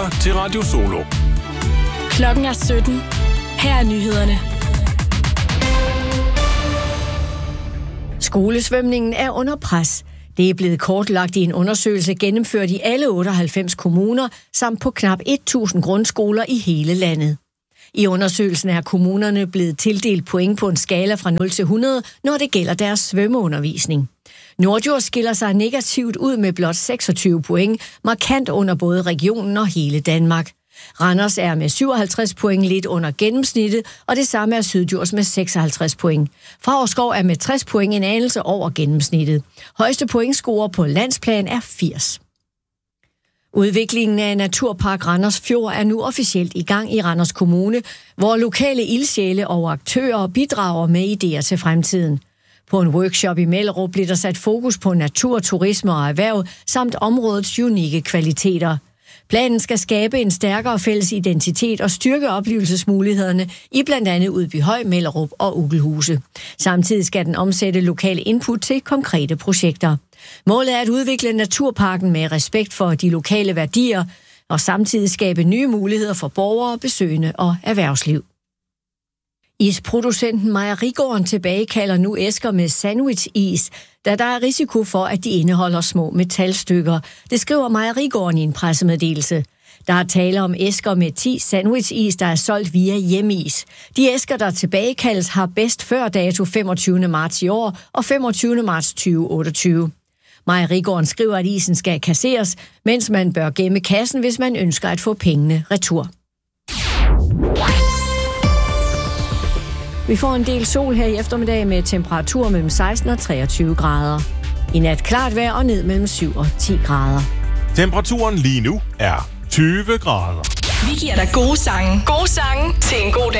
lytter til Radio Solo. Klokken er 17. Her er nyhederne. Skolesvømningen er under pres. Det er blevet kortlagt i en undersøgelse gennemført i alle 98 kommuner, samt på knap 1.000 grundskoler i hele landet. I undersøgelsen er kommunerne blevet tildelt point på en skala fra 0 til 100, når det gælder deres svømmeundervisning. Norddjurs skiller sig negativt ud med blot 26 point, markant under både regionen og hele Danmark. Randers er med 57 point lidt under gennemsnittet, og det samme er Syddjurs med 56 point. Favrskov er med 60 point en anelse over gennemsnittet. Højeste pointscore på landsplan er 80. Udviklingen af Naturpark Randers Fjord er nu officielt i gang i Randers Kommune, hvor lokale ildsjæle og aktører bidrager med idéer til fremtiden. På en workshop i Mellerup blev der sat fokus på natur, turisme og erhverv, samt områdets unikke kvaliteter. Planen skal skabe en stærkere fælles identitet og styrke oplevelsesmulighederne i blandt andet Udbyhøj, Mellerup og Ugelhuse. Samtidig skal den omsætte lokale input til konkrete projekter. Målet er at udvikle naturparken med respekt for de lokale værdier og samtidig skabe nye muligheder for borgere, besøgende og erhvervsliv. Isproducenten Mejerigården tilbagekalder nu æsker med sandwich-is, da der er risiko for, at de indeholder små metalstykker. Det skriver Mejerigården i en pressemeddelelse. Der er tale om æsker med 10 sandwich-is, der er solgt via Hjemmeis. De æsker, der tilbagekaldes, har bedst før dato 25. marts i år og 25. marts 2028. Mejerigården skriver, at isen skal kasseres, mens man bør gemme kassen, hvis man ønsker at få pengene retur. Vi får en del sol her i eftermiddag med temperatur mellem 16 og 23 grader. I nat klart vejr og ned mellem 7 og 10 grader. Temperaturen lige nu er 20 grader. Vi giver dig gode sange. Gode sange til en god dag.